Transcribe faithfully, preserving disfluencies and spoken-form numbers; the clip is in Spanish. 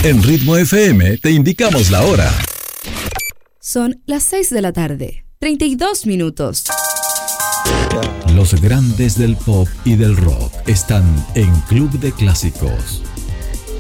En Ritmo F M te indicamos la hora. Son las seis de la tarde, treinta y dos minutos. Los grandes del pop y del rock están en Club de Clásicos.